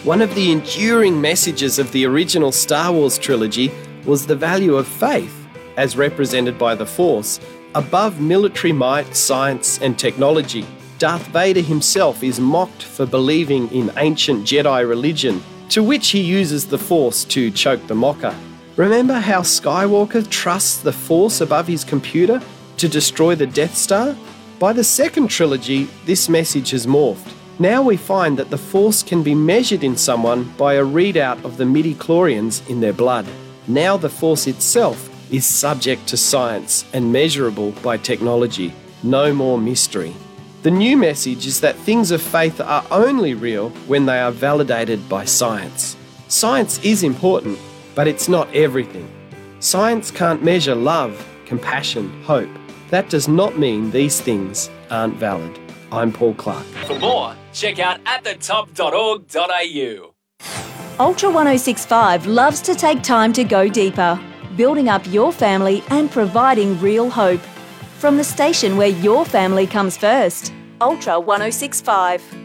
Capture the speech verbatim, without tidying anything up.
One of the enduring messages of the original Star Wars trilogy was the value of faith, as represented by the Force, above military might, science and technology. Darth Vader himself is mocked for believing in ancient Jedi religion, to which he uses the Force to choke the mocker. Remember how Skywalker trusts the Force above his computer to destroy the Death Star? By the second trilogy, this message has morphed. Now we find that the Force can be measured in someone by a readout of the midi-chlorians in their blood. Now the Force itself is subject to science and measurable by technology. No more mystery. The new message is that things of faith are only real when they are validated by science. Science is important, but it's not everything. Science can't measure love, compassion, hope. That does not mean these things aren't valid. I'm Paul Clark. For more, check out at the top dot org dot a u. Ultra one oh six point five loves to take time to go deeper, building up your family and providing real hope. From the station where your family comes first, Ultra one oh six point five.